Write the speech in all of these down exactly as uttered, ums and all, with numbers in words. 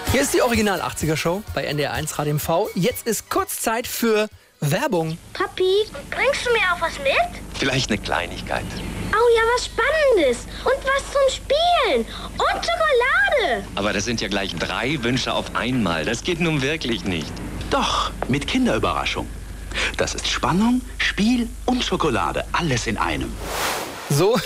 Hier ist die Original achtziger Show bei N D R eins Radio M V. Jetzt ist kurz Zeit für Werbung. Papi, bringst du mir auch was mit? Vielleicht eine Kleinigkeit. Oh ja, was Spannendes. Und was zum Spielen. Und Schokolade. Aber das sind ja gleich drei Wünsche auf einmal. Das geht nun wirklich nicht. Doch, mit Kinderüberraschung. Das ist Spannung, Spiel und Schokolade. Alles in einem. So...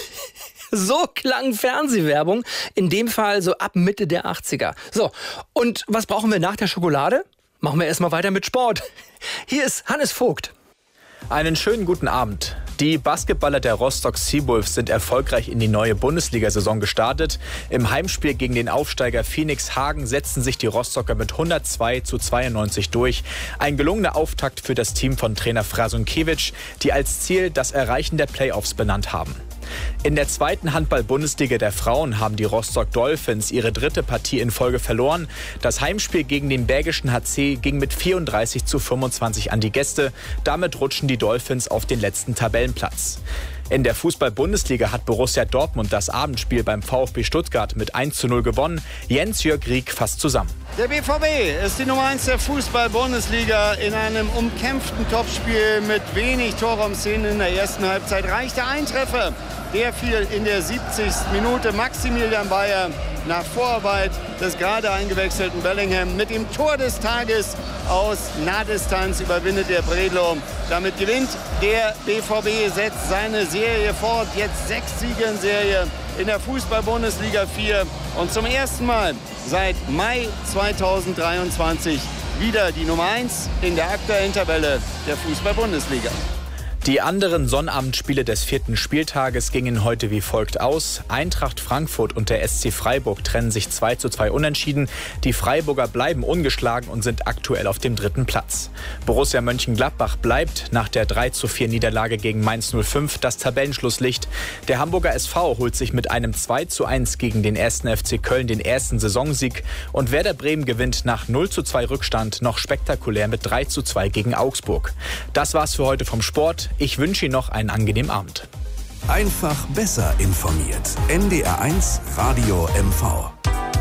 So klang Fernsehwerbung, in dem Fall so ab Mitte der achtziger. So, und was brauchen wir nach der Schokolade? Machen wir erstmal weiter mit Sport. Hier ist Hannes Vogt. Einen schönen guten Abend. Die Basketballer der Rostock Seawolves sind erfolgreich in die neue Bundesliga-Saison gestartet. Im Heimspiel gegen den Aufsteiger Phoenix Hagen setzten sich die Rostocker mit hundertzwei zu zweiundneunzig durch. Ein gelungener Auftakt für das Team von Trainer Frasunkiewicz, die als Ziel das Erreichen der Playoffs benannt haben. In der zweiten Handball-Bundesliga der Frauen haben die Rostock Dolphins ihre dritte Partie in Folge verloren. Das Heimspiel gegen den Bergischen H C ging mit vierunddreißig zu fünfundzwanzig an die Gäste. Damit rutschen die Dolphins auf den letzten Tabellenplatz. In der Fußball-Bundesliga hat Borussia Dortmund das Abendspiel beim VfB Stuttgart mit eins zu null gewonnen. Jens-Jörg Rieck fasst zusammen. Der B V B ist die Nummer eins der Fußball-Bundesliga. In einem umkämpften Topspiel mit wenig Torraumszenen in der ersten Halbzeit reichte ein Treffer. Der fiel in der siebzigsten Minute. Maximilian Bayer nach Vorarbeit des gerade eingewechselten Bellingham mit dem Tor des Tages aus Nahdistanz überwindet der Bredlo. Damit gewinnt der B V B, setzt seine Serie fort. Jetzt sechs Siege in Serie in der Fußball-Bundesliga vier. Und zum ersten Mal seit Mai zweitausenddreiundzwanzig wieder die Nummer eins in der aktuellen Tabelle der Fußball-Bundesliga. Die anderen Sonnabendspiele des vierten Spieltages gingen heute wie folgt aus. Eintracht Frankfurt und der S C Freiburg trennen sich zwei zu zwei unentschieden. Die Freiburger bleiben ungeschlagen und sind aktuell auf dem dritten Platz. Borussia Mönchengladbach bleibt nach der drei zu vier Niederlage gegen Mainz null fünf das Tabellenschlusslicht. Der Hamburger S V holt sich mit einem zwei zu eins gegen den ersten F C Köln den ersten Saisonsieg. Und Werder Bremen gewinnt nach null zu zwei Rückstand noch spektakulär mit drei zu zwei gegen Augsburg. Das war's für heute vom Sport. Ich wünsche Ihnen noch einen angenehmen Abend. Einfach besser informiert. N D R eins Radio M V.